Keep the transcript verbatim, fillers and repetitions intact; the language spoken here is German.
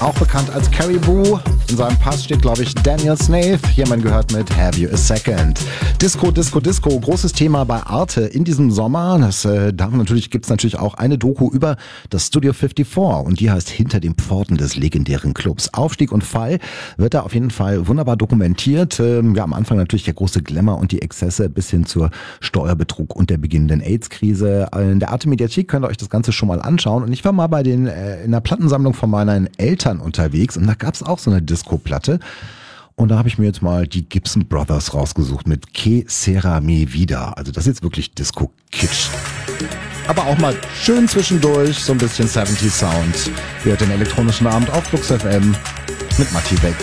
auch bekannt als Caribou. In seinem Pass steht, glaube ich, Daniel Snaith. Hier man gehört mit Have You a Second. Disco, Disco, Disco, großes Thema bei Arte in diesem Sommer. Das äh, darf natürlich, gibt's natürlich auch eine Doku über das Studio vierundfünfzig und die heißt Hinter den Pforten des legendären Clubs. Aufstieg und Fall wird da auf jeden Fall wunderbar dokumentiert. Ähm, ja, am Anfang natürlich der große Glamour und die Exzesse bis hin zur Steuerbetrug und der beginnenden AIDS-Krise. In der Arte-Mediathek könnt ihr euch das Ganze schon mal anschauen. Und ich war mal bei den äh, in der Plattensammlung von meinen Eltern unterwegs und da gab's auch so eine Disco-Platte. Und da habe ich mir jetzt mal die Gibson Brothers rausgesucht mit Que Sera Mi Vida. Also das ist jetzt wirklich Disco-Kitsch. Aber auch mal schön zwischendurch, so ein bisschen siebziger Sound. Ihr hört den elektronischen Abend auf Flux F M mit Matti Beck.